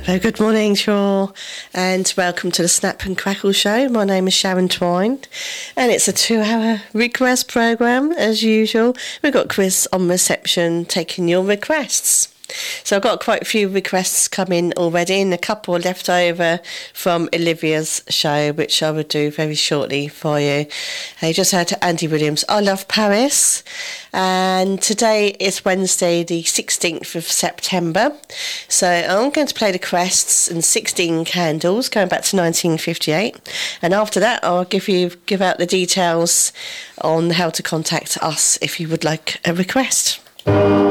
Very good morning, Shaw, and welcome to the Snap and Crackle Show. My name is Sharon Twine, and it's a 2-hour request programme, as usual. We've got Chris on reception taking your requests. So I've got quite a few requests come in already, and a couple left over from Olivia's show, which I will do very shortly for you. I just heard Andy Williams, I Love Paris, and today is Wednesday the 16th of September, so I'm going to play the Crests and 16 Candles going back to 1958, and after that I'll give out the details on how to contact us if you would like a request.